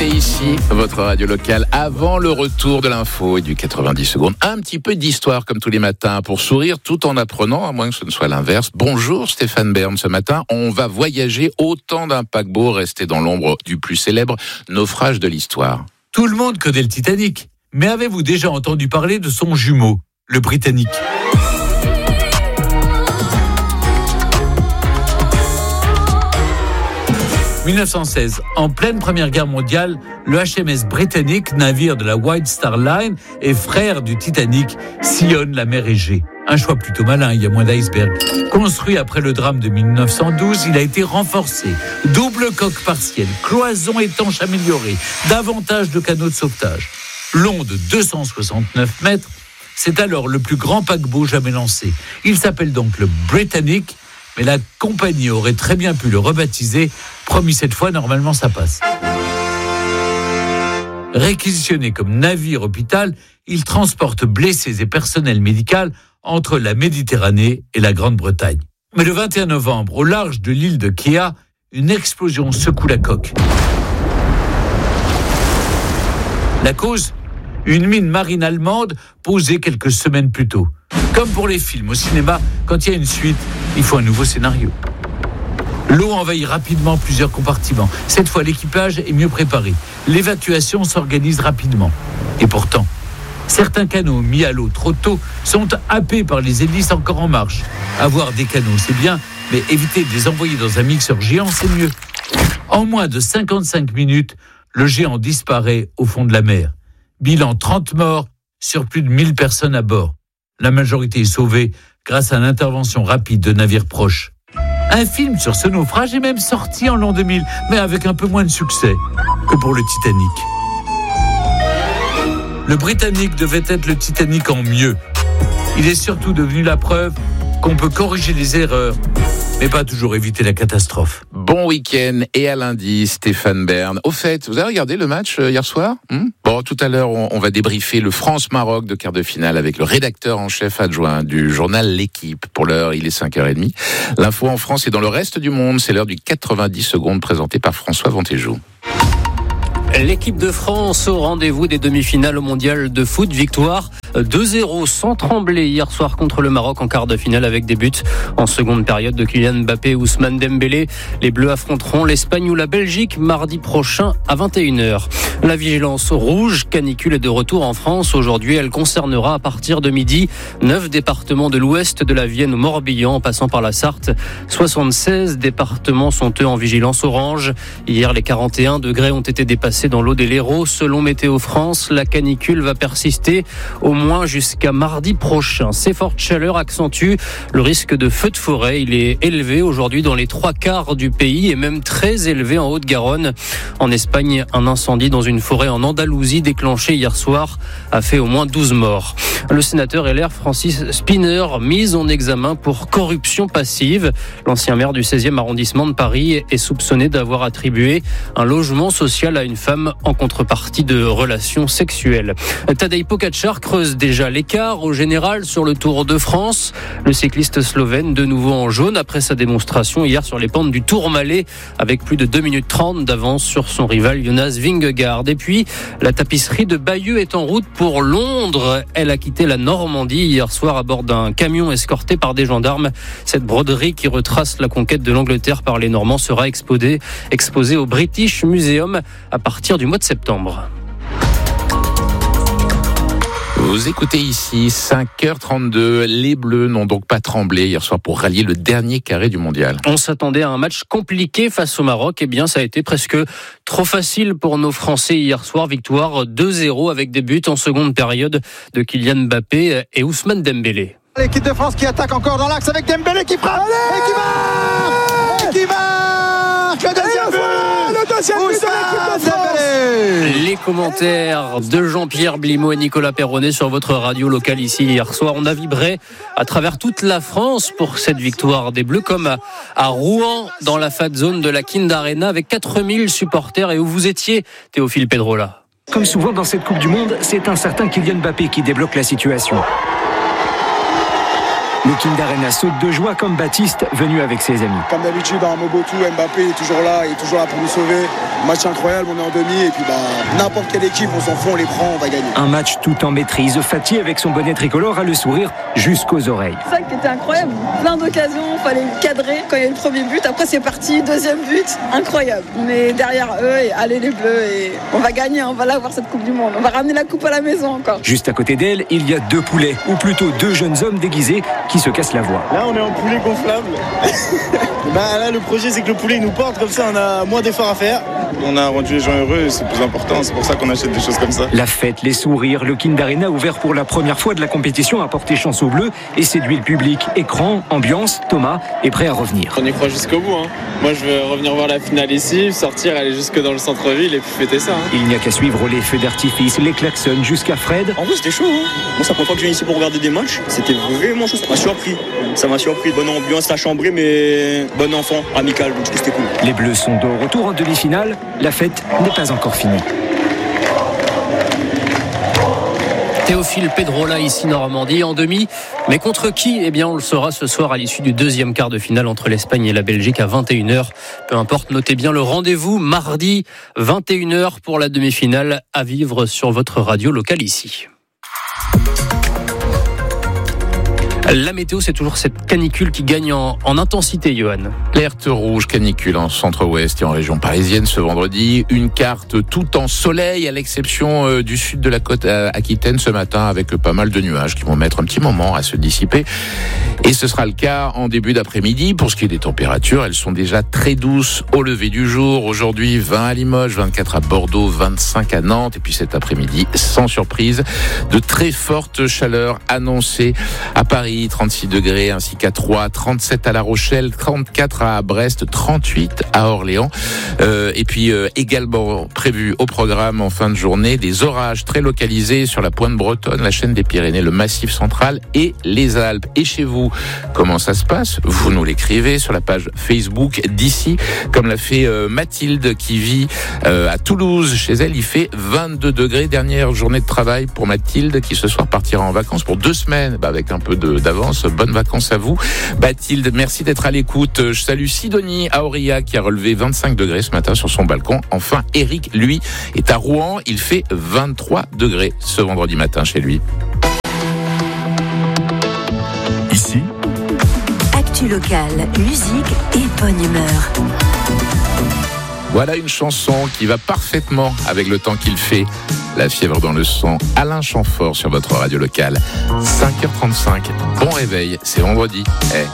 C'était ici, votre radio locale, avant le retour de l'info et du 90 secondes. Un petit peu d'histoire comme tous les matins pour sourire tout en apprenant, à moins que ce ne soit l'inverse. Bonjour Stéphane Bern, ce matin, on va voyager au temps d'un paquebot resté dans l'ombre du plus célèbre naufrage de l'histoire. Tout le monde connaît le Titanic, mais avez-vous déjà entendu parler de son jumeau, le Britannic ? « 1916, en pleine Première Guerre mondiale, le HMS Britannic, navire de la White Star Line et frère du Titanic, sillonne la mer Égée. Un choix plutôt malin, il y a moins d'iceberg. Construit après le drame de 1912, il a été renforcé. Double coque partielle, cloison étanche améliorée, davantage de canaux de sauvetage. Long de 269 mètres, c'est alors le plus grand paquebot jamais lancé. Il s'appelle donc le Britannic, mais la compagnie aurait très bien pu le rebaptiser. Promis cette fois, normalement ça passe. Réquisitionné comme navire hôpital, il transporte blessés et personnel médical entre la Méditerranée et la Grande-Bretagne. Mais le 21 novembre, au large de l'île de Kea, une explosion secoue la coque. La cause ? Une mine marine allemande posée quelques semaines plus tôt. Comme pour les films au cinéma, quand il y a une suite, il faut un nouveau scénario. L'eau envahit rapidement plusieurs compartiments. Cette fois, l'équipage est mieux préparé. L'évacuation s'organise rapidement. Et pourtant, certains canaux mis à l'eau trop tôt sont happés par les hélices encore en marche. Avoir des canaux, c'est bien, mais éviter de les envoyer dans un mixeur géant, c'est mieux. En moins de 55 minutes, le géant disparaît au fond de la mer. Bilan 30 morts sur plus de 1000 personnes à bord. La majorité est sauvée grâce à l'intervention rapide de navires proches. Un film sur ce naufrage est même sorti en l'an 2000, mais avec un peu moins de succès que pour le Titanic. Le Britannic devait être le Titanic en mieux. Il est surtout devenu la preuve qu'on peut corriger les erreurs, mais pas toujours éviter la catastrophe. Bon week-end et à lundi, Stéphane Bern. Au fait, vous avez regardé le match hier soir ? Bon, tout à l'heure, on va débriefer le France-Maroc de quart de finale avec le rédacteur en chef adjoint du journal L'Équipe. Pour l'heure, il est 5h30. L'info en France et dans le reste du monde, c'est l'heure du 90 secondes présenté par François Vantéjou. L'équipe de France au rendez-vous des demi-finales au mondial de foot. Victoire 2-0 sans trembler hier soir contre le Maroc en quart de finale avec des buts en seconde période de Kylian Mbappé et Ousmane Dembélé. Les Bleus affronteront l'Espagne ou la Belgique mardi prochain à 21h. La vigilance rouge canicule est de retour en France. Aujourd'hui, elle concernera à partir de midi 9 départements de l'ouest de la Vienne au Morbihan en passant par la Sarthe. 76 départements sont eux en vigilance orange. Hier, les 41 degrés ont été dépassés dans l'eau des l'Hérault. Selon Météo France, la canicule va persister au moins jusqu'à mardi prochain. Ces fortes chaleurs accentuent le risque de feu de forêt. Il est élevé aujourd'hui dans les 3/4 du pays et même très élevé en Haute-Garonne. En Espagne, un incendie dans une forêt en Andalousie déclenché hier soir a fait au moins 12 morts. Le sénateur LR Francis Spinner mis en examen pour corruption passive. L'ancien maire du 16e arrondissement de Paris est soupçonné d'avoir attribué un logement social à une femme en contrepartie de relations sexuelles. Tadej Pogačar creuse déjà l'écart au général sur le Tour de France. Le cycliste slovène de nouveau en jaune après sa démonstration hier sur les pentes du Tourmalet avec plus de 2 minutes 30 d'avance sur son rival Jonas Vingegaard. Et puis, la tapisserie de Bayeux est en route pour Londres. Elle a quitté la Normandie hier soir à bord d'un camion escorté par des gendarmes. Cette broderie qui retrace la conquête de l'Angleterre par les Normands sera exposée au British Museum à partir du mois de septembre. Vous écoutez ici 5h32. Les Bleus n'ont donc pas tremblé hier soir pour rallier le dernier carré du mondial. On s'attendait à un match compliqué face au Maroc. Eh bien, ça a été presque trop facile pour nos Français hier soir. Victoire 2-0 avec des buts en seconde période de Kylian Mbappé et Ousmane Dembélé. L'équipe de France qui attaque encore dans l'axe avec Dembélé qui frappe et qui marque le deuxième but de l'équipe de France. Les commentaires de Jean-Pierre Blimaud et Nicolas Perronnet sur votre radio locale ici hier soir. On a vibré à travers toute la France pour cette victoire des Bleus, comme à Rouen dans la Fat Zone de la Kind Arena avec 4000 supporters et où vous étiez, Théophile Pedrola. Comme souvent dans cette Coupe du Monde, c'est un certain Kylian Mbappé qui débloque la situation. Le Kind Arena saute de joie comme Baptiste venu avec ses amis. Comme d'habitude, Mobutu, Mbappé est toujours là pour nous sauver. Match incroyable, on est en demi et puis n'importe quelle équipe, on s'en fout, on les prend, on va gagner. Un match tout en maîtrise. Fati avec son bonnet tricolore a le sourire jusqu'aux oreilles. C'est ça qui était incroyable. Plein d'occasions, fallait cadrer quand il y a eu le premier but. Après c'est parti, deuxième but, incroyable. On est derrière eux et allez les Bleus et on va gagner, on va là voir cette Coupe du Monde. On va ramener la coupe à la maison encore. Juste à côté d'elle, il y a 2 poulets, ou plutôt 2 jeunes hommes déguisés qui se cassent la voix. Là on est en poulet gonflable. Là le projet c'est que le poulet il nous porte, comme ça on a moins d'efforts à faire. On a rendu les gens heureux, c'est le plus important, c'est pour ça qu'on achète des choses comme ça. La fête, les sourires, le Kind Arena ouvert pour la première fois de la compétition a porté chance aux Bleus et séduit le public. Écran, ambiance, Thomas est prêt à revenir. On y croit jusqu'au bout. Moi je veux revenir voir la finale ici, sortir, aller jusque dans le centre-ville et puis fêter ça. Il n'y a qu'à suivre les feux d'artifice, les klaxons jusqu'à Fred. En vrai c'était chaud. Moi ça prend fois que je viens ici pour regarder des matchs. C'était vraiment chaud, ça m'a surpris. Bonne ambiance, la chambrée mais bon enfant, amical, donc c'était cool. Les Bleus sont de retour en demi-finale. La fête n'est pas encore finie. Théophile Pedrola ici Normandie en demi, mais contre qui? Eh bien on le saura ce soir à l'issue du deuxième quart de finale entre l'Espagne et la Belgique à 21h. Peu importe, notez bien le rendez-vous mardi 21h pour la demi-finale à vivre sur votre radio locale ici. La météo, c'est toujours cette canicule qui gagne en intensité, Johan. L'alerte rouge canicule en centre-ouest et en région parisienne ce vendredi. Une carte tout en soleil à l'exception du sud de la côte aquitaine ce matin avec pas mal de nuages qui vont mettre un petit moment à se dissiper. Et ce sera le cas en début d'après-midi. Pour ce qui est des températures, elles sont déjà très douces au lever du jour. Aujourd'hui, 20 à Limoges, 24 à Bordeaux, 25 à Nantes. Et puis cet après-midi, sans surprise, de très fortes chaleurs annoncées à Paris. 36 degrés ainsi qu'à Troyes, 37 à La Rochelle, 34 à Brest, 38 à Orléans. Et puis également prévu au programme en fin de journée des orages très localisés sur la pointe bretonne, la chaîne des Pyrénées, le Massif central et les Alpes. Et chez vous, comment ça se passe? Vous nous l'écrivez sur la page Facebook d'ici, comme l'a fait Mathilde qui vit à Toulouse. Chez elle, il fait 22 degrés. Dernière journée de travail pour Mathilde qui ce soir partira en vacances pour 2 semaines avec un peu d'avance. Bonnes vacances à vous. Mathilde, merci d'être à l'écoute. Je salue Sidonie à Aurillac qui a relevé 25 degrés ce matin sur son balcon. Enfin, Eric, lui, est à Rouen. Il fait 23 degrés ce vendredi matin chez lui. Ici, actu locale, musique et bonne humeur. Voilà une chanson qui va parfaitement avec le temps qu'il fait. La fièvre dans le sang, Alain Chamfort sur votre radio locale. 5h35, bon réveil, c'est vendredi.